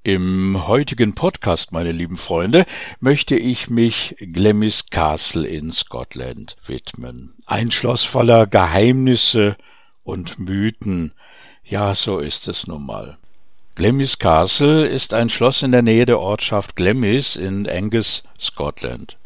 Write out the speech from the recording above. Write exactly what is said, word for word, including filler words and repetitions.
Im heutigen Podcast, meine lieben Freunde, möchte ich mich Glamis Castle in Scotland widmen. Ein Schloss voller Geheimnisse und Mythen. Ja, so ist es nun mal. Glamis Castle ist ein Schloss in der Nähe der Ortschaft Glamis in Angus, Scotland.